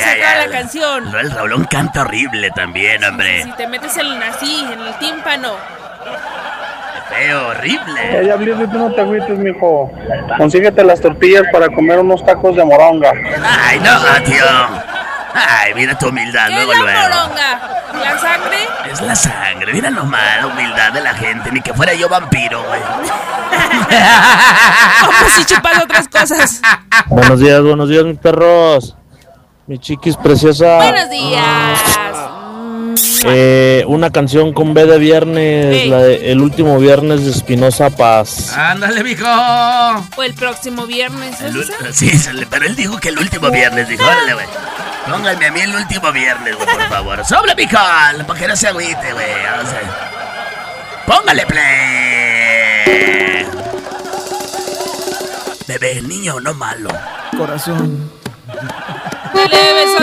toda la canción. El Raulón canta horrible también, hombre. Si te metes así, en el tímpano. Qué feo, horrible. Diablito, tú no te agüites, mijo. Consíguete las tortillas para comer unos tacos de moronga. Ay, no, tío. Ay, mira tu humildad, ¿Qué luego, es la luego. moronga? ¿La sangre? Es la sangre, mira nomás la humildad de la gente. Ni que fuera yo vampiro, güey. Pues si chupas otras cosas. Buenos días, mis perros. Mi chiquis preciosa. Buenos días. Una canción con B de viernes, Hey. la de El último viernes de Espinosa Paz. Ándale, mijo. O el próximo viernes. ¿es esa? Sí, pero él dijo que el último viernes. Dijo, órale, güey. Pónganme a mí el último viernes, güey, por favor. ¡Sobre, mijo! Para que no se agüite, güey. Vamos a... ¡Póngale play! Bebé, niño, no malo. Corazón. Dale, beso.